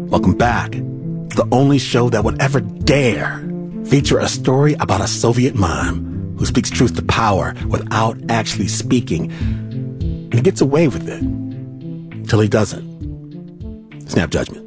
Welcome back to the only show that would ever dare feature a story about a Soviet mime who speaks truth to power without actually speaking. And he gets away with it till he doesn't. Snap judgment.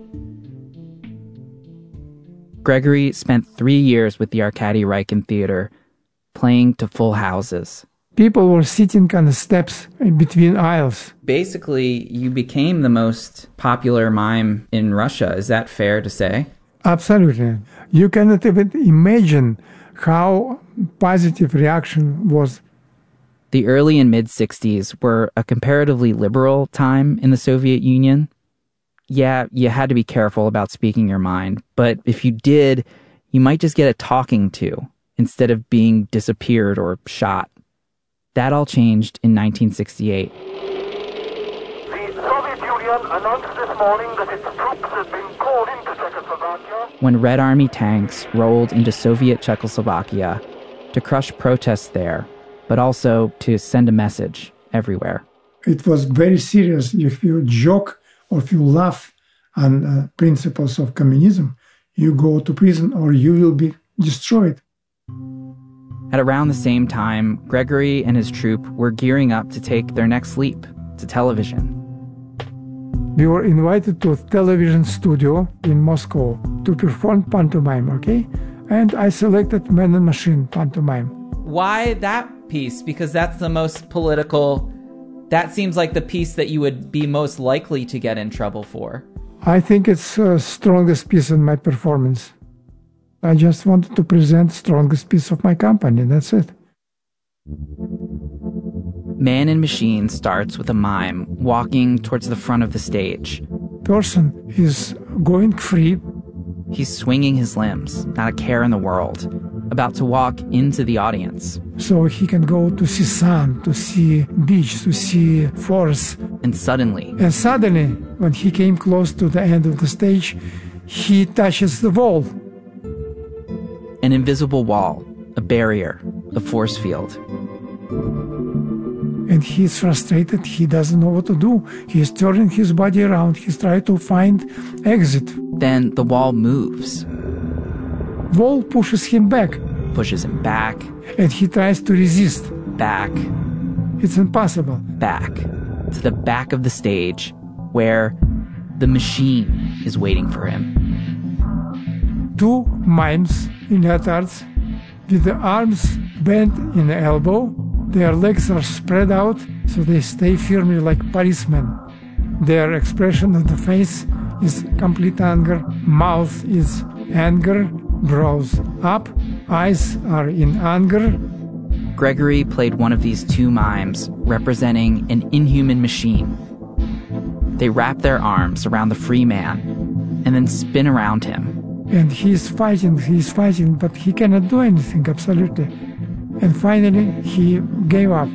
Gregory spent 3 years with the Arkady Raikin Theater, playing to full houses. People were sitting on the steps in between aisles. Basically, you became the most popular mime in Russia. Is that fair to say? Absolutely. You cannot even imagine how positive reaction was. The early and mid-60s were a comparatively liberal time in the Soviet Union. Yeah, you had to be careful about speaking your mind, but if you did, you might just get a talking to instead of being disappeared or shot. That all changed in 1968. The Soviet Union announced this morning that its troops had been called into Czechoslovakia. When Red Army tanks rolled into Soviet Czechoslovakia to crush protests there, but also to send a message everywhere. It was very serious. If you joke or if you laugh on principles of communism, you go to prison or you will be destroyed. At around the same time, Gregory and his troupe were gearing up to take their next leap to television. We were invited to a television studio in Moscow to perform pantomime, okay? And I selected Man and Machine pantomime. Why that piece? Because that's the most political. That seems like the piece that you would be most likely to get in trouble for. I think it's the strongest piece in my performance. I just wanted to present the strongest piece of my company, that's it. Man and Machine starts with a mime walking towards the front of the stage. Person is going free. He's swinging his limbs, not a care in the world, about to walk into the audience. So he can go to see sun, to see beach, to see forest. And suddenly, when he came close to the end of the stage, he touches the wall. An invisible wall, a barrier, a force field. And he's frustrated, he doesn't know what to do. He's turning his body around, he's trying to find exit. Then the wall moves. Wall pushes him back. Pushes him back. And he tries to resist. Back. It's impossible. Back. To the back of the stage, where the machine is waiting for him. 2 mimes in leotards with the arms bent in the elbow. Their legs are spread out, so they stay firmly like policemen. Their expression on the face is complete anger. Mouth is anger. Brows up. Eyes are in anger. Gregory played one of these 2 mimes representing an inhuman machine. They wrap their arms around the free man and then spin around him. And he's fighting, but he cannot do anything, absolutely. And finally, he gave up.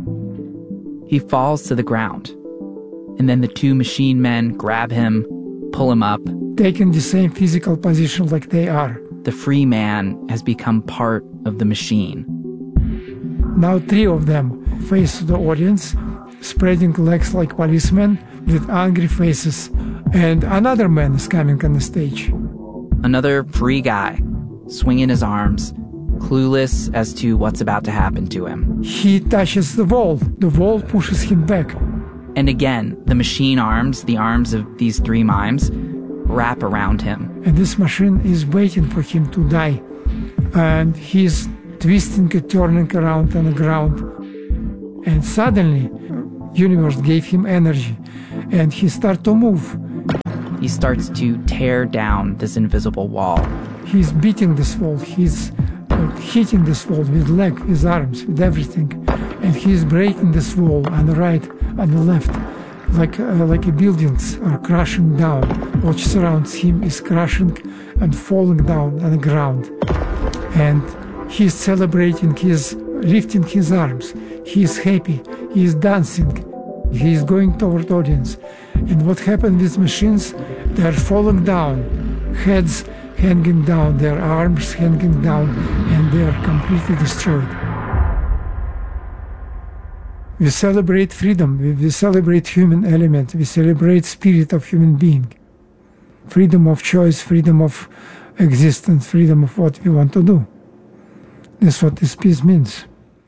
He falls to the ground. And then the 2 machine men grab him, pull him up. Taking the same physical position like they are. The free man has become part of the machine. Now 3 of them face the audience, spreading legs like policemen with angry faces. And another man is coming on the stage. Another free guy, swinging his arms, clueless as to what's about to happen to him. He touches the wall. The wall pushes him back. And again, the machine arms, the arms of these 3 mimes, wrap around him. And this machine is waiting for him to die. And he's twisting and turning around on the ground. And suddenly, universe gave him energy. And he started to move. He starts to tear down this invisible wall. He's beating this wall. He's hitting this wall with leg, his arms, with everything. And he's breaking this wall on the right, on the left. Like buildings are crashing down. What surrounds him is crashing and falling down on the ground. And he's celebrating, he's lifting his arms. He's happy, he's dancing. He's going toward audience. And what happened with machines? They're falling down, heads hanging down, their arms hanging down, and they are completely destroyed. We celebrate freedom, we celebrate human element, we celebrate spirit of human being. freedom of choice, freedom of existence, freedom of what we want to do. That's what this piece means.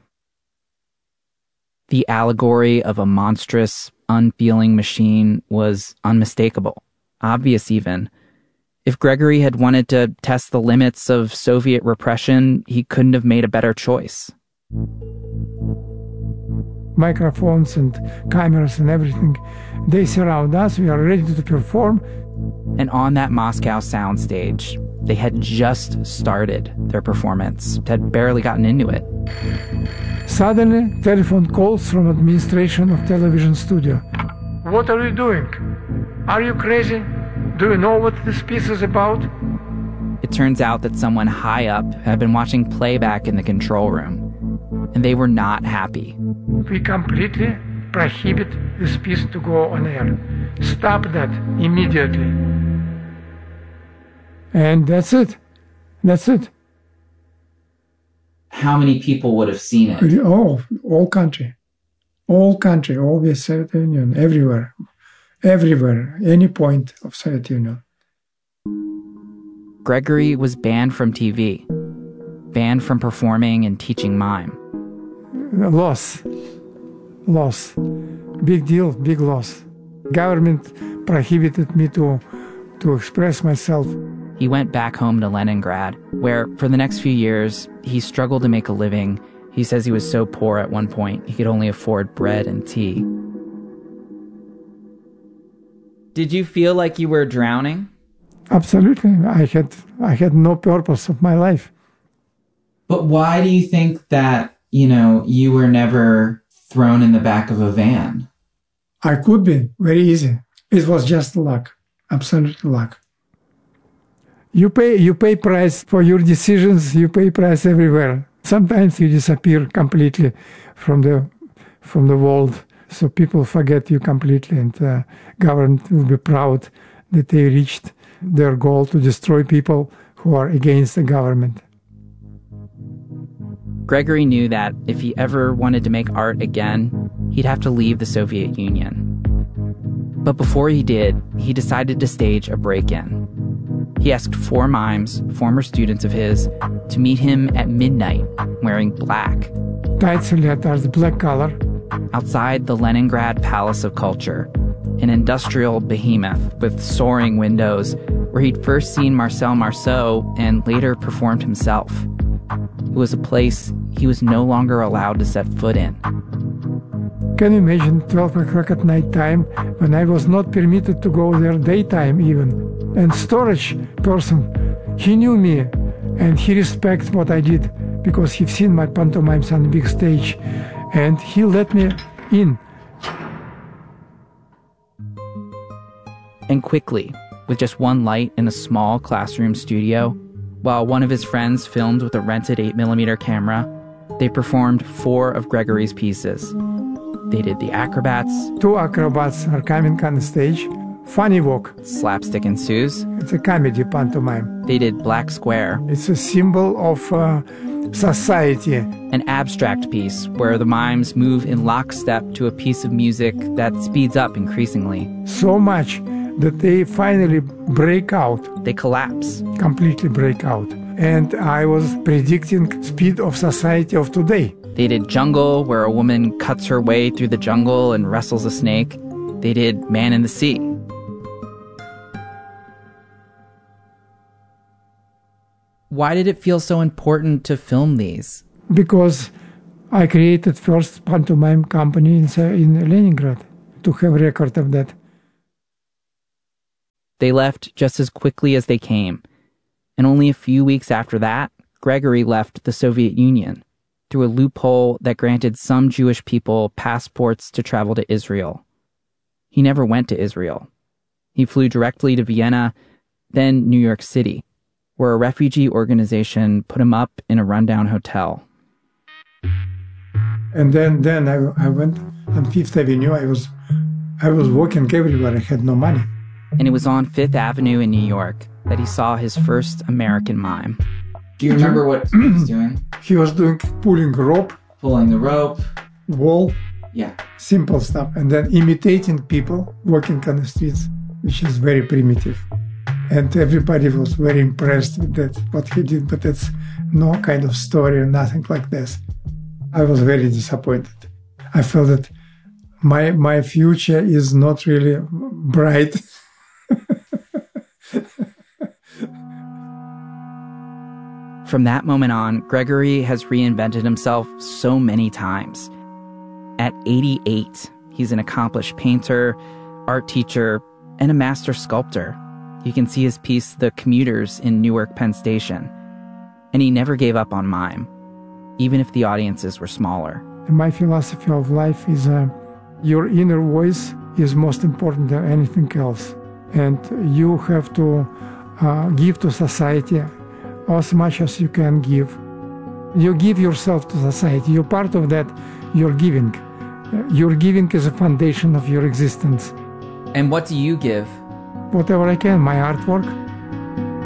The allegory of a monstrous, unfeeling machine was unmistakable, obvious even. If Gregory had wanted to test the limits of Soviet repression, he couldn't have made a better choice. Microphones and cameras and everything, they surround us, we are ready to perform. And on that Moscow soundstage, they had just started their performance, had barely gotten into it. Suddenly, telephone calls from administration of television studio. What are you doing? Are you crazy? Do you know what this piece is about? It turns out that someone high up had been watching playback in the control room, and they were not happy. We completely prohibit this piece to go on air. Stop that immediately. And that's it. That's it. How many people would have seen it? Oh, all country, all the Soviet Union, everywhere, any point of Soviet Union. Gregory was banned from TV, banned from performing and teaching mime. Loss, big deal, big loss. Government prohibited me to express myself. He went back home to Leningrad, where for the next few years, he struggled to make a living. He says he was so poor at one point, he could only afford bread and tea. Did you feel like you were drowning? Absolutely. I had no purpose of my life. But why do you think that, you were never thrown in the back of a van? I could be, very easy. It was just luck, absolute luck. You pay price for your decisions. You pay price everywhere. Sometimes you disappear completely from the world, so people forget you completely, and government will be proud that they reached their goal to destroy people who are against the government. Gregory knew that if he ever wanted to make art again, he'd have to leave the Soviet Union. But before he did, he decided to stage a break-in. He asked 4 mimes, former students of his, to meet him at midnight wearing black. Tights and letters, black color. Outside the Leningrad Palace of Culture, an industrial behemoth with soaring windows where he'd first seen Marcel Marceau and later performed himself. It was a place he was no longer allowed to set foot in. Can you imagine 12 o'clock at night time when I was not permitted to go there daytime even? And storage person, he knew me and he respects what I did because he's seen my pantomimes on the big stage and he let me in. And quickly, with just one light in a small classroom studio, while one of his friends filmed with a rented 8mm camera, they performed 4 of Gregory's pieces. They did the acrobats. 2 acrobats are coming on the stage. Funny walk. Slapstick ensues. It's a comedy pantomime. They did Black Square. It's a symbol of society. An abstract piece where the mimes move in lockstep to a piece of music that speeds up increasingly. So much that they finally break out. They collapse. Completely break out. And I was predicting speed of society of today. They did Jungle, where a woman cuts her way through the jungle and wrestles a snake. They did Man in the Sea. Why did it feel so important to film these? Because I created first pantomime company in Leningrad to have record of that. They left just as quickly as they came. And only a few weeks after that, Gregory left the Soviet Union through a loophole that granted some Jewish people passports to travel to Israel. He never went to Israel. He flew directly to Vienna, then New York City, where a refugee organization put him up in a rundown hotel. And then I went on Fifth Avenue. I was walking everywhere. I had no money. And it was on Fifth Avenue in New York that he saw his first American mime. Do you remember what he was doing? He was doing pulling rope. Pulling the rope. Wall. Yeah. Simple stuff. And then imitating people walking on the streets, which is very primitive. And everybody was very impressed with that, what he did, but it's no kind of story or nothing like this. I was very disappointed. I felt that my future is not really bright. From that moment on, Gregory has reinvented himself so many times. At 88, he's an accomplished painter, art teacher, and a master sculptor. You can see his piece, The Commuters, in Newark Penn Station. And he never gave up on mime, even if the audiences were smaller. My philosophy of life is your inner voice is most important than anything else. And you have to give to society as much as you can give. You give yourself to society. You're part of that. You're giving. Your giving is a foundation of your existence. And what do you give? Whatever I can, my artwork.